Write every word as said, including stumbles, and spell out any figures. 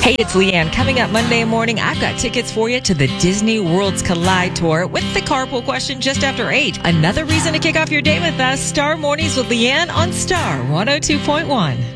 Hey, it's Leanne. Coming up Monday morning, I've got tickets for you to the Disney Worlds Collide Tour with the carpool question just after eight. Another reason to kick off your day with us. Star Mornings with Leanne on Star one oh two point one.